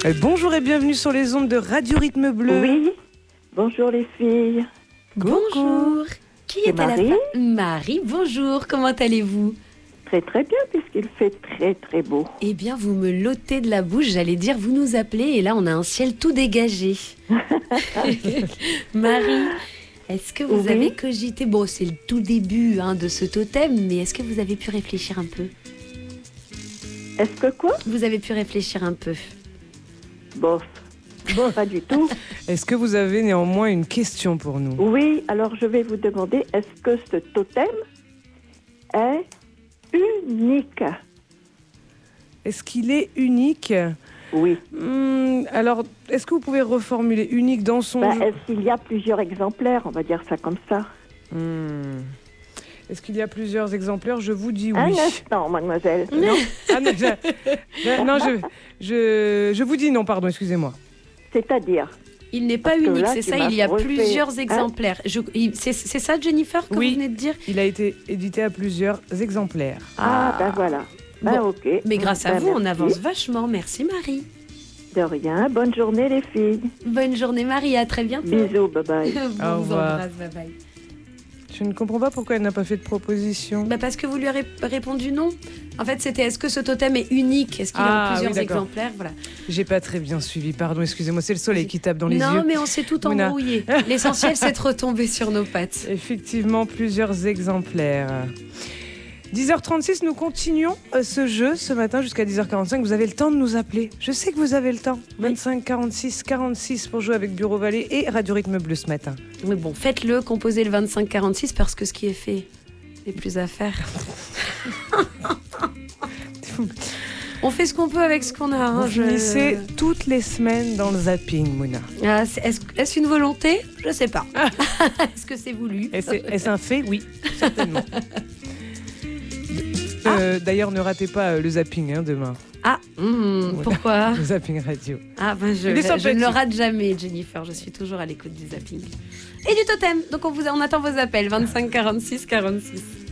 Bonjour et bienvenue sur les ondes de Radio Rythme Bleu. Oui, bonjour les filles. Bonjour. Qui est à la Marie. fin? Marie, bonjour. Comment allez-vous? Très très bien puisqu'il fait très très beau. Eh bien, vous me l'ôtez de la bouche. J'allais dire, vous nous appelez et là, on a un ciel tout dégagé. Marie, est-ce que vous avez cogité? Bon, c'est le tout début de ce totem, mais est-ce que vous avez pu réfléchir un peu? Est-ce que quoi? Vous avez pu réfléchir un peu? Bof. Bon, pas du tout. Est-ce que vous avez néanmoins une question pour nous? Oui, alors je vais vous demander, est-ce que ce totem est unique? Est-ce qu'il est unique? Oui. Alors, est-ce que vous pouvez reformuler unique dans son... Est-ce qu'il y a plusieurs exemplaires? On va dire ça comme ça. Est-ce qu'il y a plusieurs exemplaires? Je vous dis oui. Un instant, mademoiselle. Non, je vous dis non, pardon, excusez-moi. C'est-à-dire? Il n'est pas Parce que unique, là, c'est tu ça, m'as il y a refait, plusieurs exemplaires. C'est ça, Jennifer, que Oui. vous venez de dire? Il a été édité à plusieurs exemplaires. Ben voilà. Bon. Ok. Mais grâce à vous, on merci. avance vachement. Merci, Marie. De rien. Bonne journée les filles. Bonne journée, Marie. À très bientôt. Bisous, bye bye. Bon, Au vous revoir. embrasse, bye bye. Je ne comprends pas pourquoi elle n'a pas fait de proposition. Parce que vous lui avez répondu non. En fait, c'était est-ce que ce totem est unique? Est-ce qu'il y a Ah, plusieurs oui, d'accord. exemplaires? Voilà. J'ai pas très bien suivi, pardon, excusez-moi, c'est le soleil qui tape dans les yeux. Non, mais on s'est tout Mouna. embrouillé. L'essentiel, c'est de retomber sur nos pattes. Effectivement, plusieurs exemplaires. 10h36, nous continuons ce jeu ce matin jusqu'à 10h45. Vous avez le temps de nous appeler. Je sais que vous avez le temps. 25 46 46 pour jouer avec Bureau Vallée et Radio Rythme Bleu ce matin. Mais bon, faites-le, composez le 25-46 parce que ce qui est fait n'est plus à faire. On fait ce qu'on peut avec ce qu'on a. Vous finissez toutes les semaines dans le zapping, Mouna. Ah, est-ce une volonté? Je sais pas. Est-ce que c'est voulu? Est-ce un fait? Oui, certainement. D'ailleurs, ne ratez pas le zapping demain. Ah, pourquoi? Le zapping radio. Ah je ne le rate jamais, Jennifer. Je suis toujours à l'écoute du zapping. Et du totem. Donc on attend vos appels. 25 46 46.